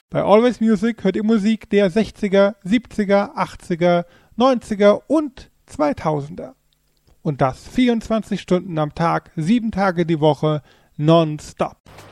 Bei Always Music hört ihr Musik der 60er, 70er, 80er, 90er und 2000er. Und das 24 Stunden am Tag, 7 Tage die Woche, nonstop.